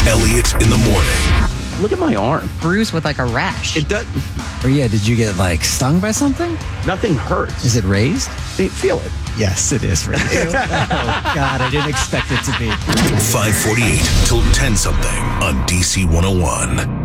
Elliot in the morning. Look at my arm. Bruised with like a rash. It does. Or yeah, did you get like stung by something? Nothing hurts. Is it raised? Feel it. Yes, it is raised. Oh, God, I didn't expect it to be. 548 till 10 something on DC 101.